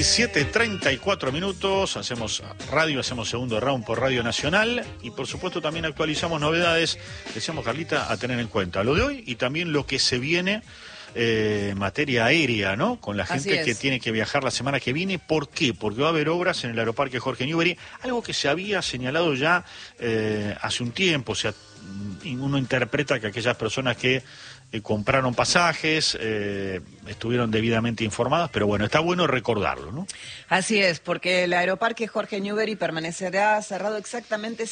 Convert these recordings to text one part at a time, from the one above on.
7:34, hacemos radio, hacemos segundo round por Radio Nacional y por supuesto también actualizamos novedades, decíamos Carlita, a tener en cuenta lo de hoy y también lo que se viene en materia aérea, ¿no? Con la gente que tiene que viajar la semana que viene. ¿Por qué? Porque va a haber obras en el Aeroparque Jorge Newbery, algo que se había señalado ya hace un tiempo. O sea, uno interpreta que aquellas personas que compraron pasajes, estuvieron debidamente informadas, pero bueno, está bueno recordarlo, ¿no? Así es, porque el Aeroparque Jorge Newbery permanecerá cerrado exactamente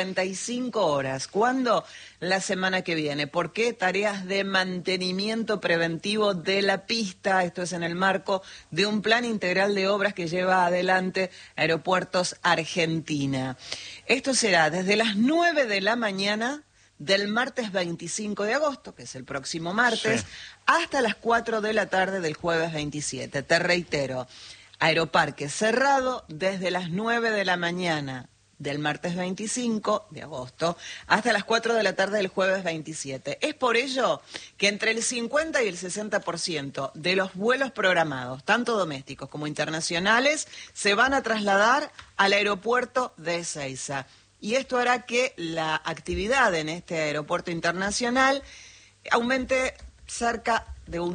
55 horas. ¿Cuándo? La semana que viene. ¿Por qué? Tareas de mantenimiento preventivo de la pista. Esto es en el marco de un plan integral de obras que lleva adelante Aeropuertos Argentina. Esto será desde las 9 de la mañana del martes 25 de agosto, que es el próximo martes, hasta las 4 de la tarde del jueves 27. Te reitero, Aeroparque cerrado desde las 9 de la mañana del martes 25 de agosto hasta las 4 de la tarde del jueves 27. Es por ello que entre el 50 y el 60% de los vuelos programados, tanto domésticos como internacionales, se van a trasladar al aeropuerto de Ezeiza. Y esto hará que la actividad en este aeropuerto internacional aumente cerca de un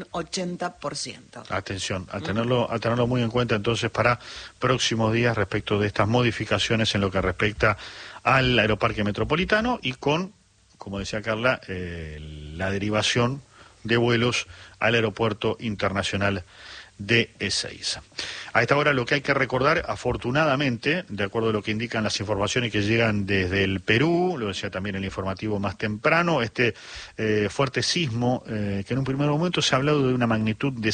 80%. Atención, a tenerlo muy en cuenta entonces para próximos días respecto de estas modificaciones en lo que respecta al Aeroparque Metropolitano y con, como decía Carla, la derivación de vuelos al Aeropuerto Internacional de Ezeiza. A esta hora lo que hay que recordar, afortunadamente, de acuerdo a lo que indican las informaciones que llegan desde el Perú, lo decía también el informativo más temprano, fuerte sismo que en un primer momento se ha hablado de una magnitud de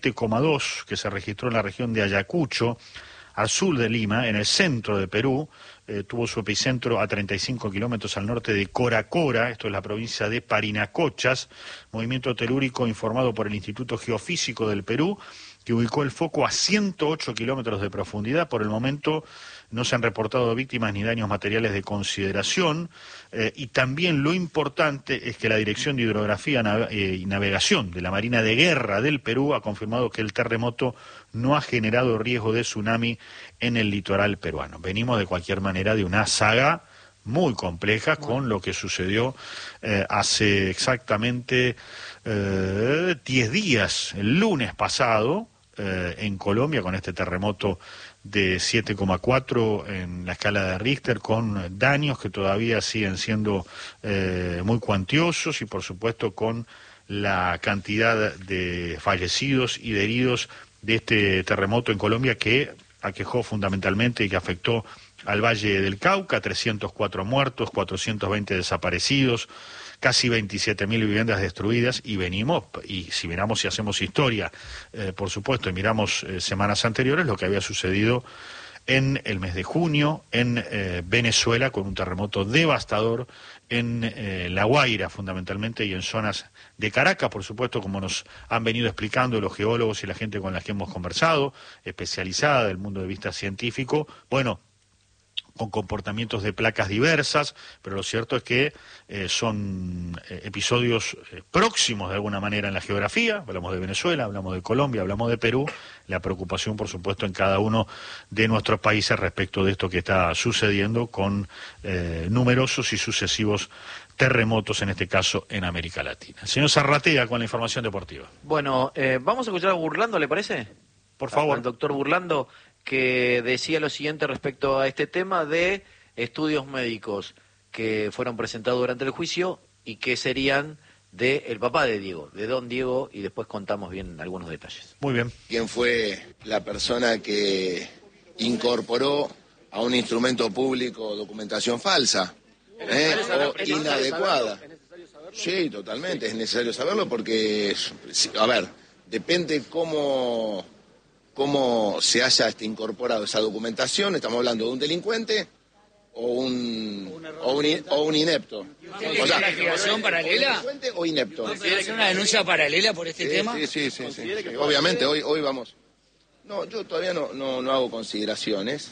7,2 que se registró en la región de Ayacucho, al sur de Lima, en el centro de Perú. Tuvo su epicentro a 35 kilómetros al norte de Coracora, esto es la provincia de Parinacochas, movimiento telúrico informado por el Instituto Geofísico del Perú, que ubicó el foco a 108 kilómetros de profundidad. Por el momento no se han reportado víctimas ni daños materiales de consideración, y también lo importante es que la Dirección de Hidrografía y Navegación de la Marina de Guerra del Perú ha confirmado que el terremoto no ha generado riesgo de tsunami en el litoral peruano. Venimos de cualquier manera de una saga muy compleja con lo que sucedió hace exactamente 10 días, el lunes pasado, en Colombia, con este terremoto de 7,4 en la escala de Richter, con daños que todavía siguen siendo muy cuantiosos y por supuesto con la cantidad de fallecidos y de heridos de este terremoto en Colombia que aquejó fundamentalmente y que afectó al Valle del Cauca, 304 muertos, 420 desaparecidos, casi 27.000 viviendas destruidas, y si miramos y hacemos historia, por supuesto, y miramos semanas anteriores, lo que había sucedido en el mes de junio en Venezuela, con un terremoto devastador en La Guaira, fundamentalmente, y en zonas de Caracas, por supuesto, como nos han venido explicando los geólogos y la gente con la que hemos conversado, especializada del mundo de vista científico, bueno, con comportamientos de placas diversas, pero lo cierto es que son episodios próximos de alguna manera en la geografía. Hablamos de Venezuela, hablamos de Colombia, hablamos de Perú, la preocupación por supuesto en cada uno de nuestros países respecto de esto que está sucediendo con numerosos y sucesivos terremotos, en este caso en América Latina. El señor Zarratea con la información deportiva. Bueno, vamos a escuchar a Burlando, ¿le parece? Por favor. Al doctor Burlando, que decía lo siguiente respecto a este tema de estudios médicos que fueron presentados durante el juicio y que serían del papá de Diego, de don Diego, y después contamos bien algunos detalles. Muy bien. ¿Quién fue la persona que incorporó a un instrumento público documentación falsa o inadecuada? Sí, totalmente, es necesario saberlo porque, a ver, depende cómo se haya incorporado esa documentación. Estamos hablando de un delincuente o un inepto. O sea, ¿una investigación paralela? ¿Delincuente o inepto? ¿Quiere hacer una denuncia paralela por este tema? Sí. Obviamente, hoy vamos. No, yo todavía no hago consideraciones.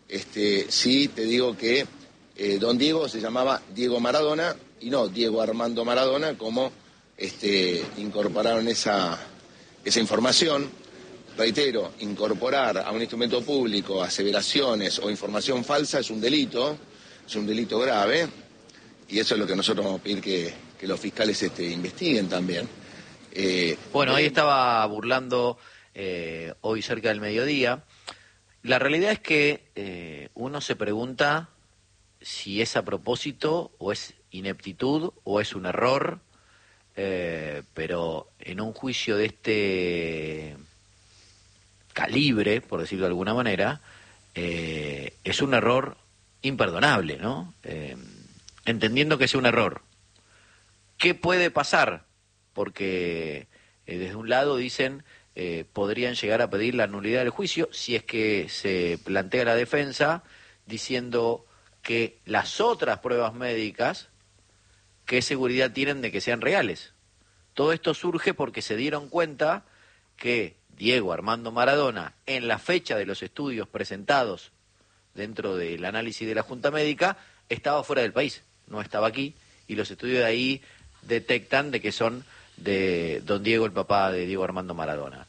Sí te digo que don Diego se llamaba Diego Maradona y no Diego Armando Maradona, como incorporaron esa información. reitero, incorporar a un instrumento público aseveraciones o información falsa es un delito grave, y eso es lo que nosotros vamos a pedir que los fiscales investiguen también. Bueno, ahí estaba burlando hoy cerca del mediodía. La realidad es que uno se pregunta si es a propósito o es ineptitud o es un error, pero en un juicio de este calibre, por decirlo de alguna manera, es un error imperdonable, ¿no? Entendiendo que sea un error. ¿Qué puede pasar? Porque desde un lado dicen podrían llegar a pedir la nulidad del juicio si es que se plantea la defensa diciendo que las otras pruebas médicas, ¿qué seguridad tienen de que sean reales? Todo esto surge porque se dieron cuenta que Diego Armando Maradona, en la fecha de los estudios presentados dentro del análisis de la Junta Médica, estaba fuera del país, no estaba aquí, y los estudios de ahí detectan de que son de don Diego, el papá de Diego Armando Maradona.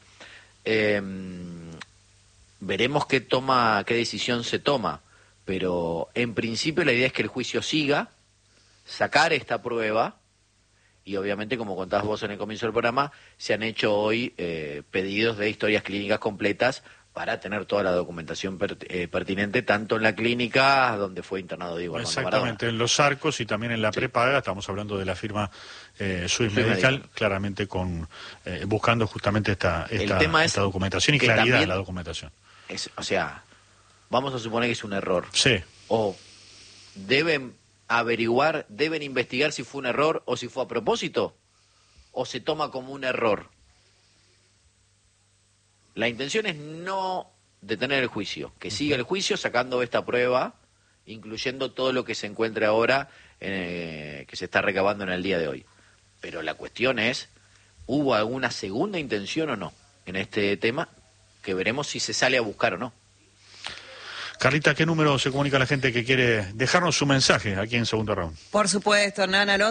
Veremos qué decisión se toma, pero en principio la idea es que el juicio siga, sacar esta prueba, y obviamente, como contabas vos en el comienzo del programa, se han hecho hoy pedidos de historias clínicas completas para tener toda la documentación pertinente, tanto en la clínica donde fue internado Diego Armando Maradona. Exactamente, en los arcos y también en la prepaga, estamos hablando de la firma Swiss Medical, claramente buscando justamente esta documentación y claridad en la documentación. O sea, vamos a suponer que es un error. Sí. O deben averiguar, deben investigar si fue un error o si fue a propósito, o se toma como un error. La intención es no detener el juicio, que siga el juicio sacando esta prueba, incluyendo todo lo que se encuentre ahora, que se está recabando en el día de hoy. Pero la cuestión es, ¿hubo alguna segunda intención o no en este tema? Que veremos si se sale a buscar o no. Carlita, ¿qué número se comunica a la gente que quiere dejarnos su mensaje aquí en Segundo Round? Por supuesto, Hernán, al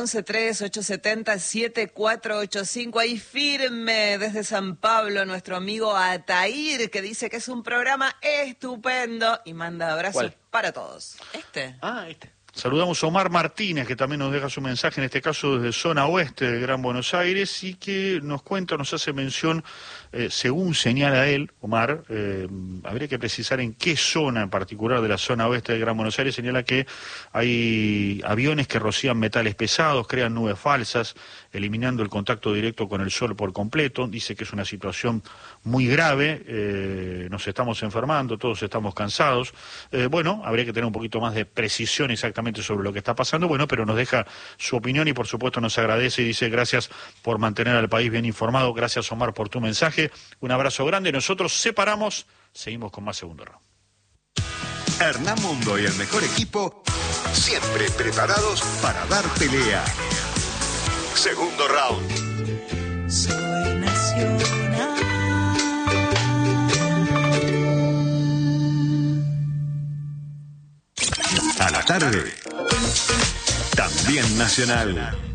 11-3870-7485. Ahí firme desde San Pablo nuestro amigo Atair, que dice que es un programa estupendo y manda abrazos ¿Cuál? para todos. Este. Saludamos a Omar Martínez, que también nos deja su mensaje, en este caso desde zona oeste de Gran Buenos Aires, y que nos hace mención, según señala él, Omar, habría que precisar en qué zona en particular de la zona oeste de Gran Buenos Aires, señala que hay aviones que rocían metales pesados, crean nubes falsas, eliminando el contacto directo con el sol por completo. Dice que es una situación muy grave, nos estamos enfermando, todos estamos cansados. Bueno, habría que tener un poquito más de precisión exactamente sobre lo que está pasando, bueno, pero nos deja su opinión y por supuesto nos agradece y dice gracias por mantener al país bien informado. Gracias, Omar, por tu mensaje. Un abrazo grande. Nosotros separamos, seguimos con más Segundo Round. Hernán Mundo y el mejor equipo, siempre preparados para dar pelea. Segundo Round. Soy nacional. A la tarde, también nacional.